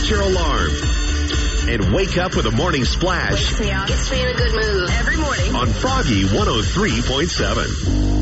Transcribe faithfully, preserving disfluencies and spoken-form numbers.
set your alarm, and wake up with a morning splash. Wakes me up. Gets me in a good mood every morning. On Froggy one oh three point seven.